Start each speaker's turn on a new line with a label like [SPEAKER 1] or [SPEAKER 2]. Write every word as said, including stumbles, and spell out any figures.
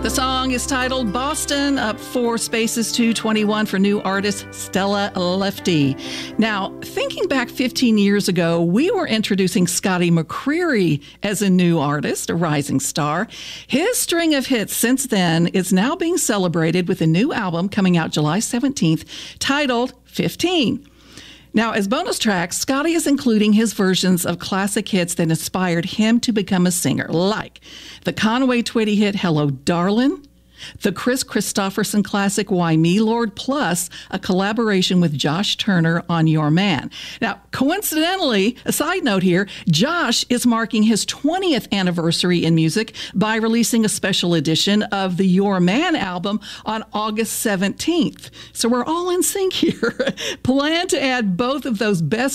[SPEAKER 1] The song is titled Boston, up four spaces to twenty-one for new artist Stella Lefty. Now, thinking back fifteen years ago, we were introducing Scotty McCreery as a new artist, a rising star. His string of hits since then is now being celebrated with a new album coming out July seventeenth titled fifteen. Now, as bonus tracks, Scotty is including his versions of classic hits that inspired him to become a singer, like the Conway Twitty hit Hello Darlin', the Chris Christopherson classic Why Me Lord, plus a collaboration with Josh Turner on Your Man. Now, coincidentally, a side note here, Josh is marking his twentieth anniversary in music by releasing a special edition of the Your Man album on August seventeenth. So we're all in sync here. Plan to add both of those best